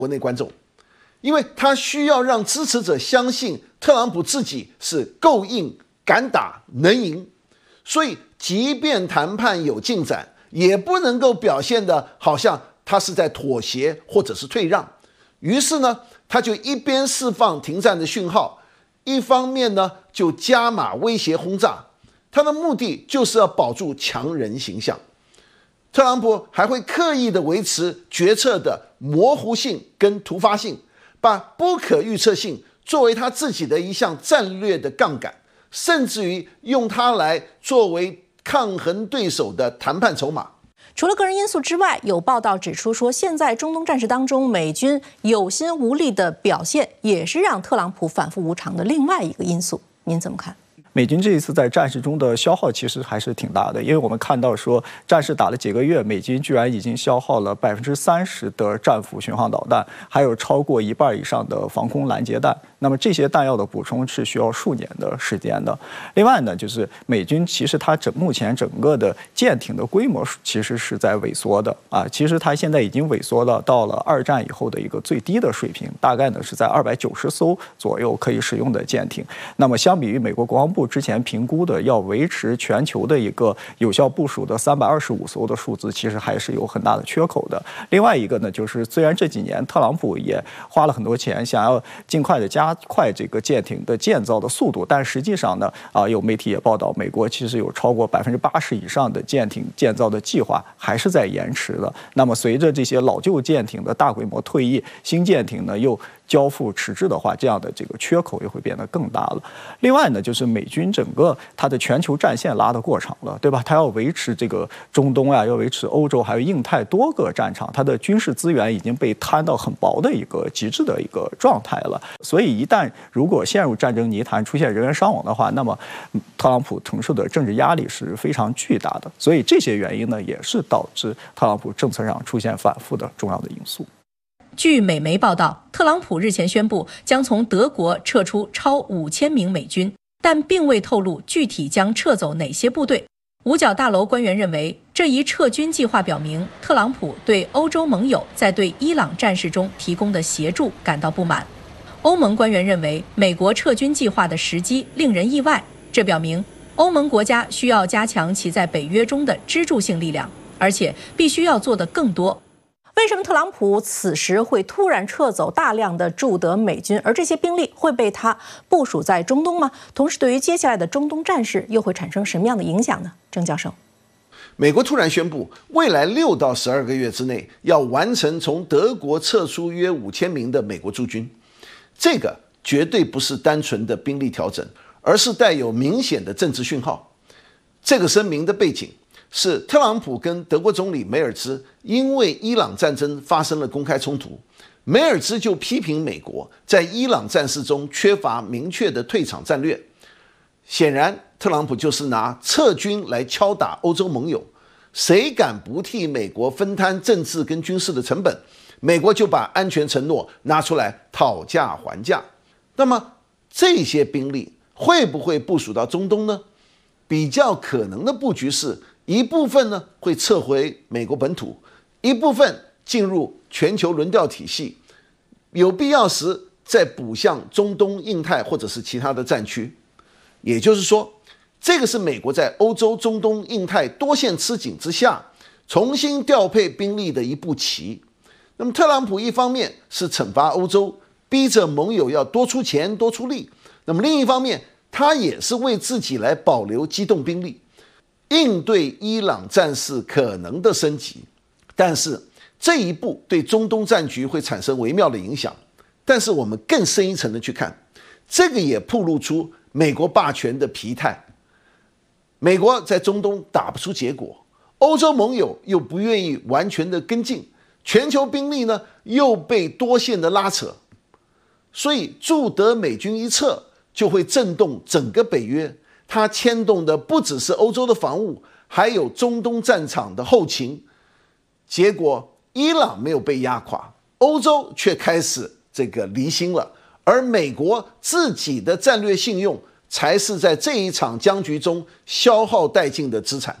国内观众，因为他需要让支持者相信特朗普自己是够硬、敢打、能赢，所以即便谈判有进展，也不能够表现的好像他是在妥协或者是退让。于是呢，他就一边释放停战的讯号，一方面呢就加码威胁轰炸，他的目的就是要保住强人形象。特朗普还会刻意的维持决策的模糊性跟突发性，把不可预测性作为他自己的一项战略的杠杆，甚至于用它来作为抗衡对手的谈判筹码。 除了个人因素之外，有报道指出说，现在中东战事当中，美军有心无力的表现，也是让特朗普反复无常的另外一个因素。您怎么看？ 美军这一次在战事中的消耗其实还是挺大的，因为我们看到说，战事打了几个月，美军居然已经消耗了30%的战斧巡航导弹，还有超过1半以上的防空拦截弹。那么这些弹药的补充是需要数年的时间的。另外呢，就是美军其实它目前整个的舰艇的规模其实是在萎缩的啊，其实它现在已经萎缩到了2战以后的一个最低的水平，大概呢是在290艘左右可以使用的舰艇。那么相比于美国国防部之前评估的要维持全球的一个有效部署的325艘的数字，其实还是有很大的缺口的。另外一个呢，就是虽然这几年特朗普也花了很多钱，想要尽快的加快这个舰艇的建造的速度，但实际上呢，有媒体也报道，美国其实有超过80%以上的舰艇建造的计划还是在延迟的。那么随着这些老旧舰艇的大规模退役，新舰艇呢又交付迟滞的话，这样的这个缺口也会变得更大了。另外呢，就是美军整个它的全球战线拉得过长了，对吧？它要维持这个中东啊，要维持欧洲还有印太多个战场，它的军事资源已经被摊到很薄的一个极致的一个状态了。所以一旦如果陷入战争泥潭，出现人员伤亡的话，那么特朗普承受的政治压力是非常巨大的。所以这些原因呢，也是导致特朗普政策上出现反复的重要的因素。 据美媒报道，特朗普日前宣布将从德国撤出超5000名美军，但并未透露具体将撤走哪些部队。五角大楼官员认为，这一撤军计划表明特朗普对欧洲盟友在对伊朗战事中提供的协助感到不满。欧盟官员认为，美国撤军计划的时机令人意外，这表明欧盟国家需要加强其在北约中的支柱性力量，而且必须要做得更多。为什么特朗普此时会突然撤走大量的驻德美军，而这些兵力会被他部署在中东吗？同时，对于接下来的中东战事又会产生什么样的影响呢？郑教授， 美国突然宣布，未来6到12个月之内要完成从德国撤出约5000名的美国驻军，这个绝对不是单纯的兵力调整，而是带有明显的政治讯号。这个声明的背景是特朗普跟德国总理梅尔兹因为伊朗战争发生了公开冲突，梅尔兹就批评美国在伊朗战事中缺乏明确的退场战略。显然，特朗普就是拿撤军来敲打欧洲盟友，谁敢不替美国分摊政治跟军事的成本，美国就把安全承诺拿出来讨价还价。那么这些兵力会不会部署到中东呢？比较可能的布局是，一部分呢会撤回美国本土，一部分进入全球轮调体系，有必要时再补向中东、印太或者是其他的战区。也就是说，这个是美国在欧洲、中东、印太多线吃紧之下重新调配兵力的一步棋。那么特朗普一方面是惩罚欧洲，逼着盟友要多出钱多出力，那么另一方面他也是为自己来保留机动兵力，应对伊朗战事可能的升级。但是这一步对中东战局会产生微妙的影响。但是我们更深一层的去看，这个也暴露出美国霸权的疲态。美国在中东打不出结果，欧洲盟友又不愿意完全的跟进，全球兵力呢又被多线的拉扯，所以驻德美军一撤，就会震动整个北约。它牵动的不只是欧洲的防务，还有中东战场的后勤。结果伊朗没有被压垮，欧洲却开始这个离心了，而美国自己的战略信用才是在这一场僵局中消耗殆尽的资产。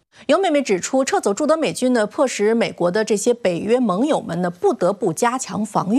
有美媒指出，撤走驻德美军呢，迫使美国的这些北约盟友们呢，不得不加强防御。